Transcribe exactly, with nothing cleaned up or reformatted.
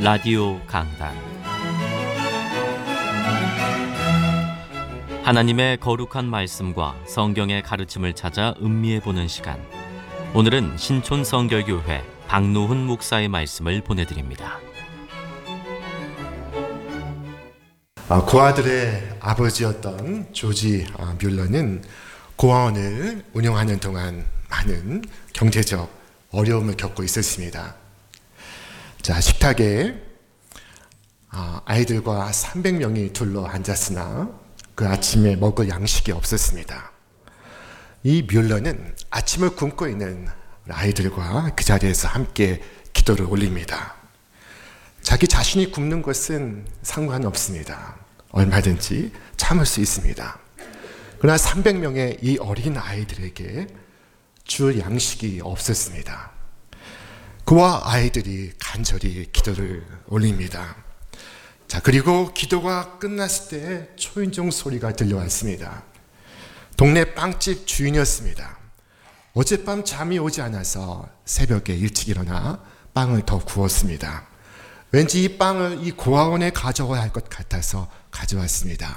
라디오 강단, 하나님의 거룩한 말씀과 성경의 가르침을 찾아 음미해보는 시간. 오늘은 신촌 성결교회 박노훈 목사의 말씀을 보내드립니다. 고아들의 아버지였던 조지 뮬러는 고아원을 운영하는 동안 많은 경제적 어려움을 겪고 있었습니다. 자, 식탁에 아이들과 삼백 명이 둘러 앉았으나 그 아침에 먹을 양식이 없었습니다. 이 뮬러는 아침을 굶고 있는 아이들과 그 자리에서 함께 기도를 올립니다. 자기 자신이 굶는 것은 상관없습니다. 얼마든지 참을 수 있습니다. 그러나 삼백 명의 이 어린 아이들에게 줄 양식이 없었습니다. 그와 아이들이 간절히 기도를 올립니다. 자, 그리고 기도가 끝났을 때 초인종 소리가 들려왔습니다. 동네 빵집 주인이었습니다. 어젯밤 잠이 오지 않아서 새벽에 일찍 일어나 빵을 더 구웠습니다. 왠지 이 빵을 이 고아원에 가져와야 할 것 같아서 가져왔습니다.